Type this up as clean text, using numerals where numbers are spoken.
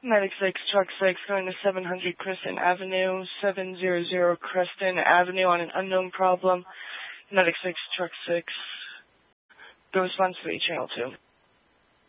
Medic 6, Truck 6, going to 700 Creston Avenue, 700 Creston Avenue on an unknown problem. Medic 6, Truck 6, go response to Channel 2.